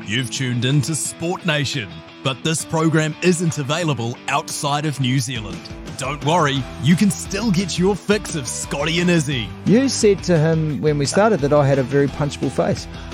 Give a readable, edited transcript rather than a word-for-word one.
You've tuned in to Sport Nation, but this program isn't available outside of New Zealand. Don't worry, you can still get your fix of Scotty and Izzy. You said to him when we started that I had a very punchable face.